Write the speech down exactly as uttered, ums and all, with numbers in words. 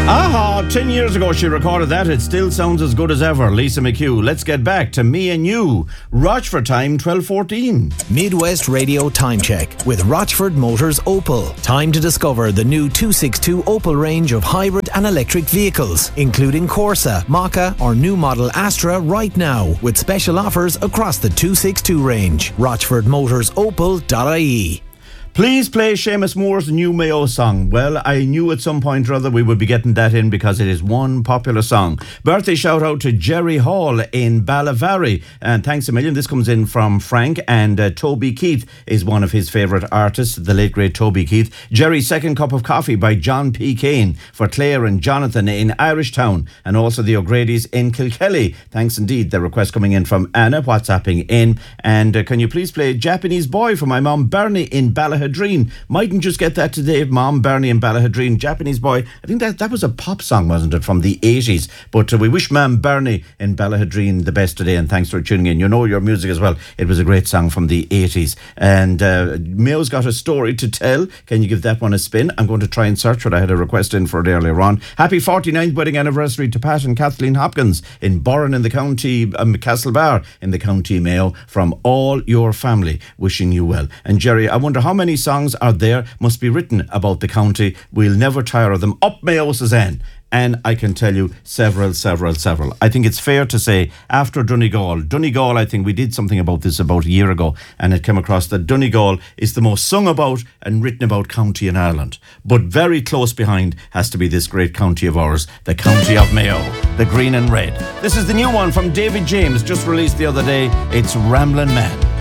Aha, ten years ago she recorded that. It still sounds as good as ever. Lisa McHugh. Let's get back to Me and You. Rochford time, twelve fourteen. Midwest Radio Time Check with Rochford Motors Opel. Time to discover the new two sixty-two Opel range of hybrid and electric vehicles, including Corsa, Maka or new model Astra right now, with special offers across the two sixty-two range. rochford motors opel dot I E. Please play Seamus Moore's new Mayo song. Well, I knew at some point or other we would be getting that in because it is one popular song. Birthday shout out to Jerry Hall in Ballavary. And thanks a million. This comes in from Frank, and uh, Toby Keith is one of his favourite artists, the late great Toby Keith. Jerry's Second Cup of Coffee by John P. Kane for Claire and Jonathan in Irishtown, and also the O'Grady's in Kilkelly. Thanks indeed. The request coming in from Anna, WhatsApping in. And uh, can you please play Japanese Boy for my mum Bernie in Ballahadreen? Mightn't just get that today, Mom Bernie in Ballahadreen. Japanese Boy, I think that, that was a pop song, wasn't it, from the eighties? But uh, we wish Mom Bernie in Ballahadreen the best today, and thanks for tuning in. You know your music as well. It was a great song from the eighties. And uh, Mayo's got a story to tell. Can you give that one a spin? I'm going to try and search it. I had a request in for it earlier on. Happy forty-ninth wedding anniversary to Pat and Kathleen Hopkins in Burren in the county, um, Castlebar in the county Mayo, from all your family. Wishing you well. And Jerry, I wonder how many songs are there, must be written about the county. We'll never tire of them. Up Mayo, Suzanne. And I can tell you several, several, several. I think it's fair to say after Donegal, Donegal, I think we did something about this about a year ago, and it came across that Donegal is the most sung about and written about county in Ireland. But very close behind has to be this great county of ours, the county of Mayo, the green and red. This is the new one from David James, just released the other day. It's Ramblin' Man.